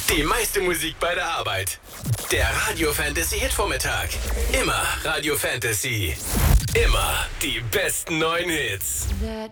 Die meiste Musik bei der Arbeit. Der Radio Fantasy Hitvormittag. Immer Radio Fantasy. Immer die besten neuen Hits. That